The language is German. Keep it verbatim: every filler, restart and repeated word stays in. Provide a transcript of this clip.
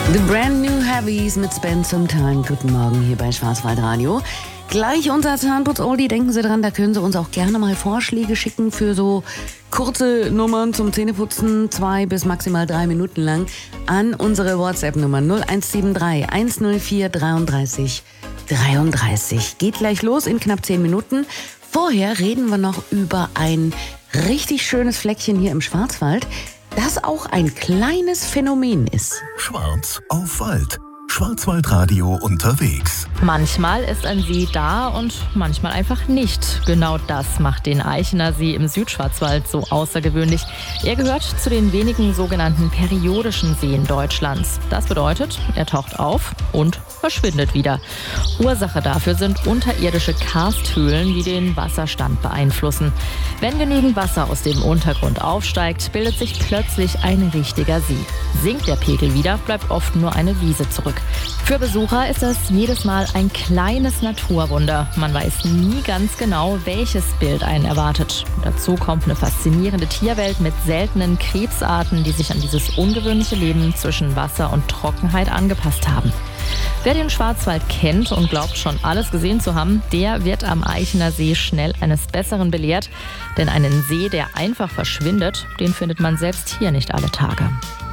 The Brand New Heavies mit Spend Some Time. Guten Morgen hier bei Schwarzwaldradio. Gleich unser Zahnputz-Oldie. Denken Sie dran, da können Sie uns auch gerne mal Vorschläge schicken für so kurze Nummern zum Zähneputzen, zwei bis maximal drei Minuten lang, an unsere WhatsApp-Nummer null eins sieben drei eins null vier dreiunddreißig dreiunddreißig. Geht gleich los in knapp zehn Minuten. Vorher reden wir noch über ein richtig schönes Fleckchen hier im Schwarzwald, das auch ein kleines Phänomen ist. Schwarz auf Wald. Schwarzwaldradio unterwegs. Manchmal ist ein See da und manchmal einfach nicht. Genau das macht den Aichener See im Südschwarzwald so außergewöhnlich. Er gehört zu den wenigen sogenannten periodischen Seen Deutschlands. Das bedeutet, er taucht auf und verschwindet wieder. Ursache dafür sind unterirdische Karsthöhlen, die den Wasserstand beeinflussen. Wenn genügend Wasser aus dem Untergrund aufsteigt, bildet sich plötzlich ein richtiger See. Sinkt der Pegel wieder, bleibt oft nur eine Wiese zurück. Für Besucher ist das jedes Mal ein kleines Naturwunder. Man weiß nie ganz genau, welches Bild einen erwartet. Dazu kommt eine faszinierende Tierwelt mit seltenen Krebsarten, die sich an dieses ungewöhnliche Leben zwischen Wasser und Trockenheit angepasst haben. Wer den Schwarzwald kennt und glaubt, schon alles gesehen zu haben, der wird am Aichener See schnell eines Besseren belehrt. Denn einen See, der einfach verschwindet, den findet man selbst hier nicht alle Tage.